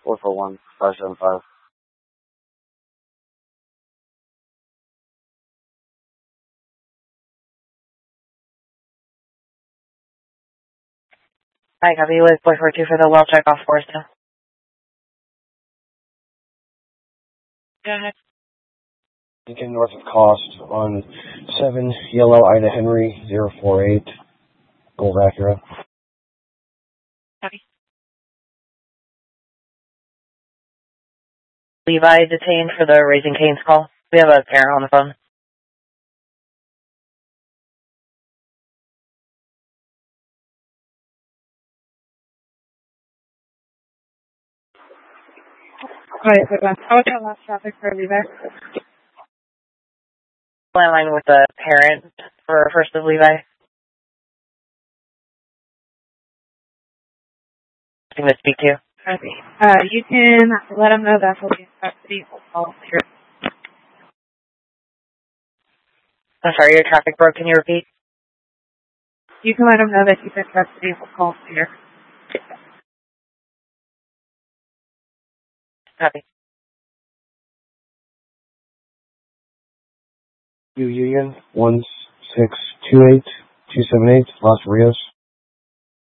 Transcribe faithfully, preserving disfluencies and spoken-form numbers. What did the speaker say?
four four one, five seven five. Hi, copy with boy four two for the well check off Forreston. Go ahead. Beacon north of Cost on seven Yellow Ida Henry zero four eight Gold Acura. Copy. Levi detained for the Raising Cane's call. We have a parent on the phone. Alright, quick one. How was that last traffic for Levi? Line with the parent for First of Levi. Nothing to speak to. Copy. Uh, you can let them know that will be in custody. We'll call here. I'm sorry, your traffic broke. Can you repeat? You can let them know that he's in custody. We'll call here. Copy. U Union one six two eight two seven eight Los Rios.